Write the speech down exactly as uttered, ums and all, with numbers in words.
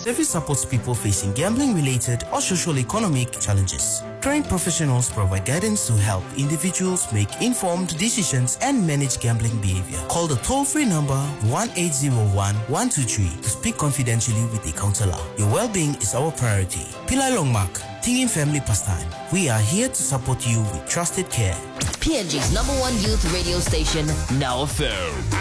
Service supports people facing gambling-related or social-economic challenges. Trained professionals provide guidance to help individuals make informed decisions and manage gambling behavior. Call the toll-free number one eight zero one, one two three to speak confidentially with a counselor. Your well-being is our priority. Pillai Longmark, Tingin Family Pastime. We are here to support you with trusted care. P N G's number one youth radio station, now a phone.